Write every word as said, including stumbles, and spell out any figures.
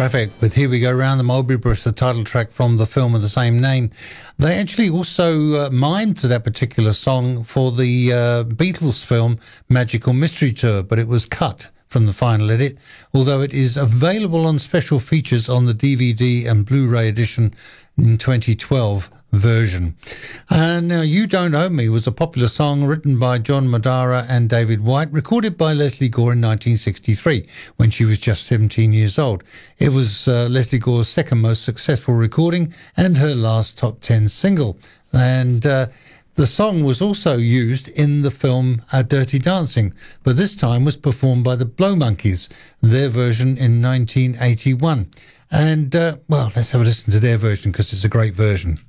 Traffic with Here We Go Round the Mulberry Bush, the title track from the film of the same name. They actually also uh, mimed to that particular song for the uh, Beatles film Magical Mystery Tour, but it was cut from the final edit, although it is available on special features on the D V D and Blu-ray edition in twenty twelve version. And now You Don't Owe Me was a popular song written by John Madara and David White, recorded by Leslie Gore in nineteen sixty-three when she was just seventeen years old. It was uh, Leslie Gore's second most successful recording and her last top ten single. And uh, the song was also used in the film uh, Dirty Dancing, but this time was performed by the Blow Monkeys, their version in nineteen eighty-one. And, uh, well, let's have a listen to their version because it's a great version.